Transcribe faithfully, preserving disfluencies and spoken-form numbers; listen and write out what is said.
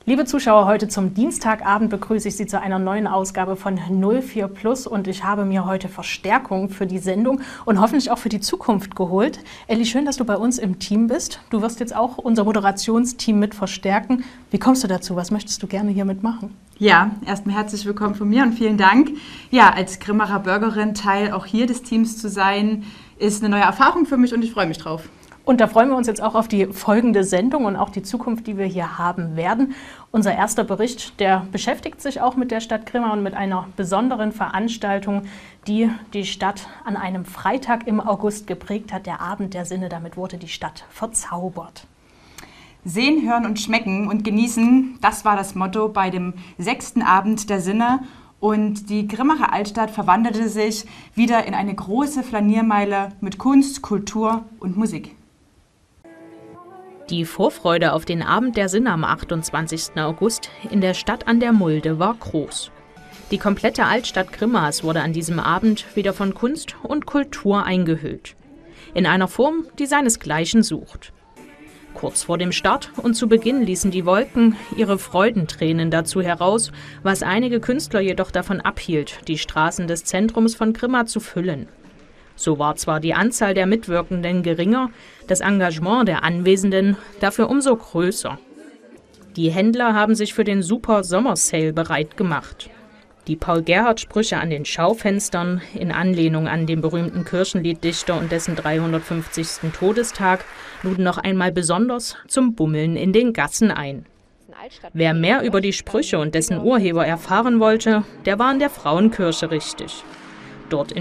Liebe Zuschauer, heute zum Dienstagabend begrüße ich Sie zu einer neuen Ausgabe von null vier Plus und ich habe mir heute Verstärkung für die Sendung und hoffentlich auch für die Zukunft geholt. Elli, schön, dass du bei uns im Team bist. Du wirst jetzt auch unser Moderationsteam mit verstärken. Wie kommst du dazu? Was möchtest du gerne hier mitmachen? Ja, erstmal herzlich willkommen von mir und vielen Dank. Ja, als Grimmacher Bürgerin Teil auch hier des Teams zu sein, ist eine neue Erfahrung für mich und ich freue mich drauf. Und da freuen wir uns jetzt auch auf die folgende Sendung und auch die Zukunft, die wir hier haben werden. Unser erster Bericht, der beschäftigt sich auch mit der Stadt Grimma und mit einer besonderen Veranstaltung, die die Stadt an einem Freitag im August geprägt hat, der Abend der Sinne. Damit wurde die Stadt verzaubert. Sehen, hören und schmecken und genießen, das war das Motto bei dem sechsten Abend der Sinne. Und die Grimmacher Altstadt verwandelte sich wieder in eine große Flaniermeile mit Kunst, Kultur und Musik. Die Vorfreude auf den Abend der Sinne am achtundzwanzigsten August in der Stadt an der Mulde war groß. Die komplette Altstadt Grimmas wurde an diesem Abend wieder von Kunst und Kultur eingehüllt. In einer Form, die seinesgleichen sucht. Kurz vor dem Start und zu Beginn ließen die Wolken ihre Freudentränen dazu heraus, was einige Künstler jedoch davon abhielt, die Straßen des Zentrums von Grimma zu füllen. So war zwar die Anzahl der Mitwirkenden geringer, das Engagement der Anwesenden dafür umso größer. Die Händler haben sich für den Super Sommer-Sale bereit gemacht. Die Paul-Gerhardt-Sprüche an den Schaufenstern, in Anlehnung an den berühmten Kirchenlieddichter und dessen dreihundertfünfzigsten Todestag, luden noch einmal besonders zum Bummeln in den Gassen ein. Wer mehr über die Sprüche und dessen Urheber erfahren wollte, der war in der Frauenkirche richtig. Dort in